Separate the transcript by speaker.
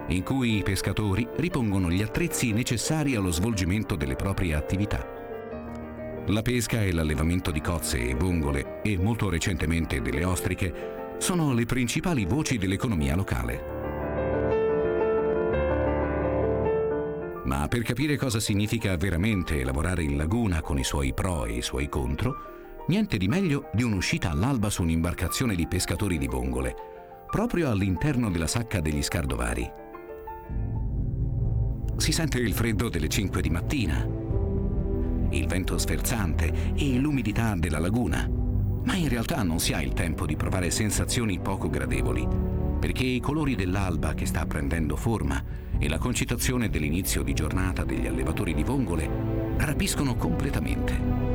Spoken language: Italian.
Speaker 1: in cui i pescatori ripongono gli attrezzi necessari allo svolgimento delle proprie attività. La pesca e l'allevamento di cozze e vongole, e molto recentemente delle ostriche, sono le principali voci dell'economia locale. Ma per capire cosa significa veramente lavorare in laguna con i suoi pro e i suoi contro, niente di meglio di un'uscita all'alba su un'imbarcazione di pescatori di vongole, proprio all'interno della sacca degli Scardovari. Si sente il freddo delle 5 di mattina, il vento sferzante e l'umidità della laguna, ma in realtà non si ha il tempo di provare sensazioni poco gradevoli, perché i colori dell'alba che sta prendendo forma e la concitazione dell'inizio di giornata degli allevatori di vongole rapiscono completamente.